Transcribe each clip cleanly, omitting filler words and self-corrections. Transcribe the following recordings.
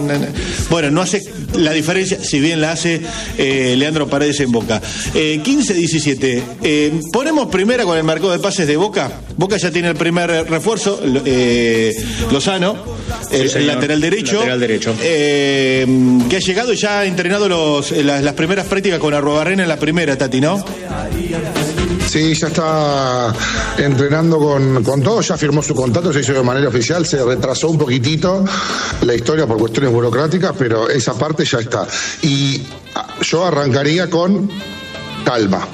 bueno, no hace la diferencia, si bien la hace Leandro Paredes en Boca. 15-17. Ponemos primera con el mercado de pases de Boca. Boca ya tiene el primer refuerzo, Lozano, el lateral derecho. Que ha llegado y ya ha entrenado las primeras prácticas con Arruabarrena en la primera, Tati, ¿no? Sí, ya está entrenando con todo, ya firmó su contrato, se hizo de manera oficial, se retrasó un poquitito la historia por cuestiones burocráticas, pero esa parte ya está. Y yo arrancaría con calma.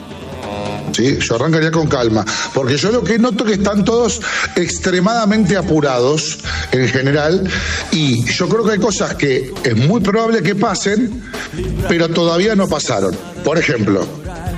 Sí, yo arrancaría con calma, porque yo lo que noto que están todos extremadamente apurados en general, y yo creo que hay cosas que es muy probable que pasen, pero todavía no pasaron. Por ejemplo,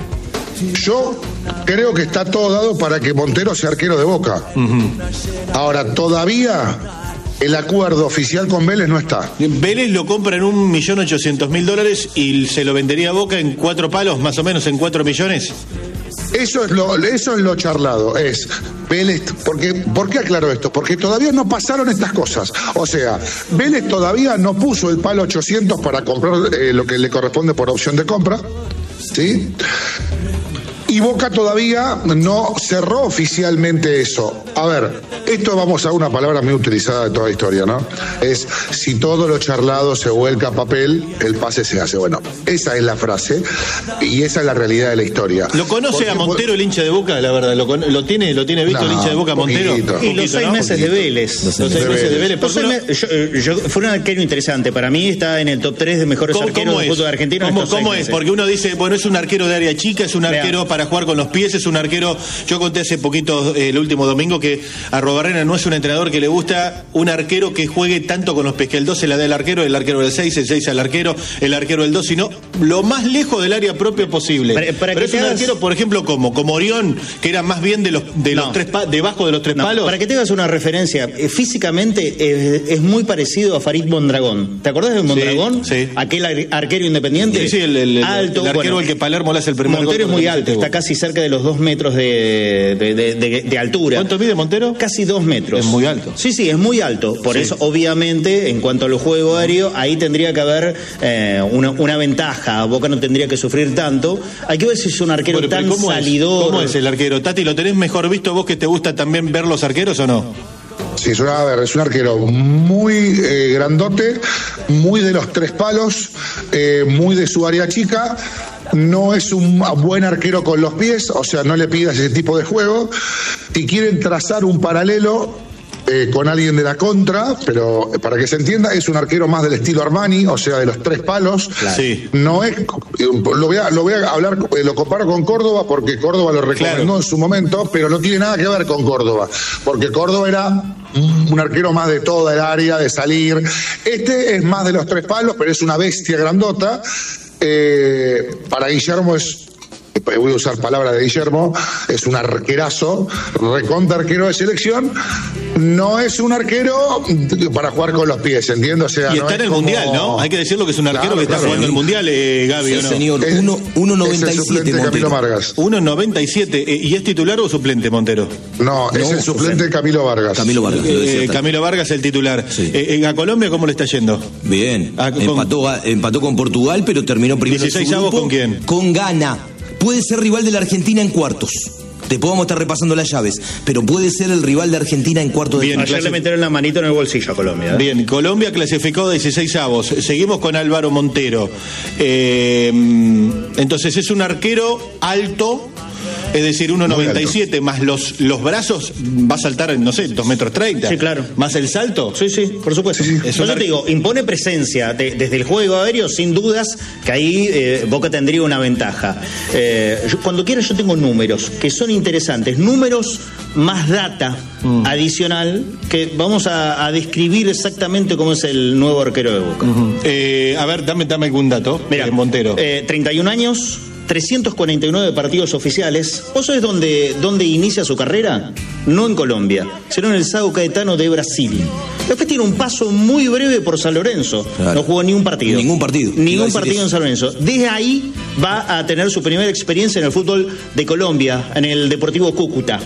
yo creo que está todo dado para que Montero sea arquero de Boca. Ahora, todavía el acuerdo oficial con Vélez no está. Vélez lo compra en $1.800.000 y se lo vendería a Boca en 4 palos, más o menos en 4 millones. Eso es lo charlado, es Vélez, ¿por qué aclaro esto? Porque todavía no pasaron estas cosas. O sea, Vélez todavía no puso el palo 800 para comprar lo que le corresponde por opción de compra, ¿sí? Y Boca todavía no cerró oficialmente eso. A ver, esto vamos a una palabra muy utilizada de toda la historia, ¿no? Es, si todo lo charlado se vuelca a papel, el pase se hace. Bueno, esa es la frase y esa es la realidad de la historia. ¿Lo conoce a Montero el hincha de Boca, la verdad? ¿Lo tiene visto el hincha de Boca, Montero? Y los 6 meses de Vélez. Los 6 meses de Vélez. Fue un arquero interesante. Para mí está en el top 3 de mejores arqueros del fútbol argentino. ¿Cómo es? Porque uno dice, bueno, es un arquero de área chica, es un arquero para jugar con los pies, es un arquero. Yo conté hace poquito, el último domingo, que Arruabarrena no es un entrenador que le gusta un arquero que juegue tanto con los pies, que el 2 se la dé al arquero, el arquero del 6, el 6 al arquero, el arquero del 2, sino lo más lejos del área propia posible. Pero es un arquero, por ejemplo, como Orión, que era más bien debajo de los 3 palos. Para que te hagas una referencia, físicamente es muy parecido a Farid Mondragón. ¿Te acordás de Mondragón? Sí. Aquel arquero independiente. Sí, el alto, el arquero, el que Palermo le hace el primer Montero gol. Es muy alto, está casi cerca de los 2 metros de altura. ¿Cuánto mide Montero? Casi 2 metros. Es muy alto. Sí, es muy alto. Por eso, obviamente, en cuanto a los juegos aéreos, ahí tendría que haber una ventaja. Boca no tendría que sufrir tanto. Hay que ver si es un arquero tan salidor. ¿Cómo es el arquero? Tati, ¿lo tenés mejor visto vos, que te gusta también ver los arqueros, o no? Sí, es un arquero muy grandote, muy de los 3 palos, muy de su área chica. No es un buen arquero con los pies, o sea, no le pidas ese tipo de juego. Si quieren trazar un paralelo con alguien de la contra, pero para que se entienda, es un arquero más del estilo Armani, o sea, de los 3 palos. Claro. Sí. No es, lo voy a hablar, lo comparo con Córdoba, porque Córdoba lo recomendó en su momento, pero no tiene nada que ver con Córdoba, porque Córdoba era un arquero más de toda el área, de salir. Este es más de los 3 palos, pero es una bestia grandota. Para Guillermo voy a usar palabras de Guillermo, es un arquerazo, recontra arquero de selección. No es un arquero para jugar con los pies, ¿entiendes? O sea, y está en el Mundial, ¿no? Hay que decirlo que es un arquero que está jugando el Mundial, Gaby, ¿o no? Señor, 1.97 Camilo Vargas. 1.97. ¿Y es titular o suplente, Montero? No, es el suplente de Camilo Vargas. Camilo Vargas. Camilo Vargas, el titular. Sí. ¿A Colombia cómo le está yendo? Bien. Empató con Portugal, pero terminó primero. 16 avos, ¿con quién? Con Ghana. Puede ser rival de la Argentina en cuartos. Te podemos estar repasando las llaves, pero puede ser el rival de Argentina en cuartos de final. Ayer le metieron la manito en el bolsillo a Colombia. Bien, Colombia clasificó 16 avos. Seguimos con Álvaro Montero. Entonces es un arquero alto, es decir, 1.97 más los brazos, va a saltar, no sé, 2,30 metros. Sí, claro. Más el salto. Sí, por supuesto. Sí. Yo te digo, impone presencia desde el juego aéreo, sin dudas, que ahí Boca tendría una ventaja. Cuando quieras yo tengo números, que son interesantes. Números más data adicional, que vamos a describir exactamente cómo es el nuevo arquero de Boca. A ver, dame algún dato. Mira, Montero. 31 años... 349 partidos oficiales. ¿Vos sabés dónde inicia su carrera? No en Colombia, sino en el São Caetano de Brasil. Después tiene un paso muy breve por San Lorenzo. Claro. No jugó ningún partido. Ningún partido en San Lorenzo. Desde ahí va a tener su primera experiencia en el fútbol de Colombia, en el Deportivo Cúcuta.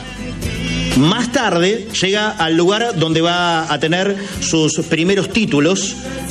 Más tarde llega al lugar donde va a tener sus primeros títulos.